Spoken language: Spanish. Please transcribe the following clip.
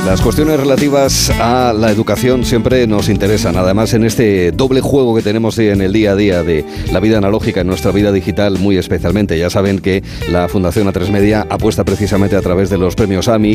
Las cuestiones relativas a la educación siempre nos interesan. Además, en este doble juego que tenemos en el día a día de la vida analógica, en nuestra vida digital muy especialmente. Ya saben que la Fundación A3 Media apuesta precisamente a través de los premios AMI